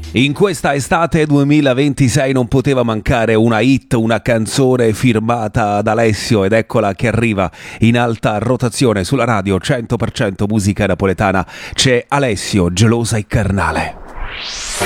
In questa estate 2026 non poteva mancare una hit, una canzone firmata da Alessio, ed eccola che arriva in alta rotazione sulla radio 100% musica napoletana. C'è Alessio, Gelosa e Carnale.